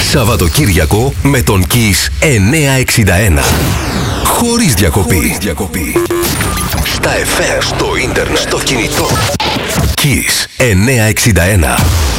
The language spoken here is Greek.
Σαββατοκύριακο με τον Kiss 961. Χωρίς διακοπή. Στα FM, στο ίντερνετ, στο κινητό. Kiss 961.